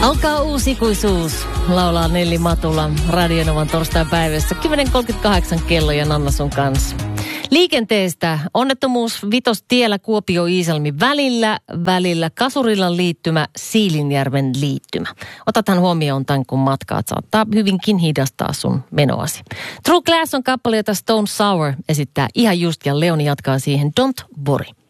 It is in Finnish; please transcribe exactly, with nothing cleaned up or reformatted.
Alkaa uusi ikuisuus, laulaa Nelli Matula Radionovan torstai-päivässä. kymmenen kolmekymmentäkahdeksan kello ja Nanna sun kanssa. Liikenteestä onnettomuus Vitostiellä Kuopio-Iisalmi välillä, välillä Kasurilan liittymä, Siilinjärven liittymä. Otathan huomioon tämän, kun matkaat saattaa hyvinkin hidastaa sun menoasi. True Glass on kappale, jota Stone Sour esittää ihan just, ja Leoni jatkaa siihen Don't Worry.